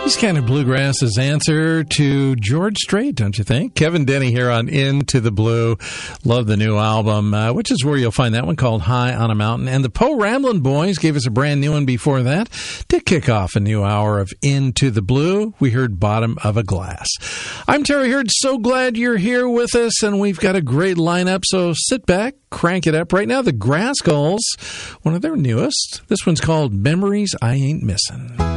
He's kind of bluegrass's answer to George Strait, don't you think? Kevin Denny here on Into the Blue. Love the new album, which is where you'll find that one called High on a Mountain. And the Poe Ramblin' Boys gave us a brand new one before that to kick off a new hour of Into the Blue. We heard Bottom of a Glass. I'm Terry Hurd. So glad you're here with us, and we've got a great lineup, so sit back, crank it up. Right now, the Grasskulls, one of their newest. This one's called Memories I Ain't Missing.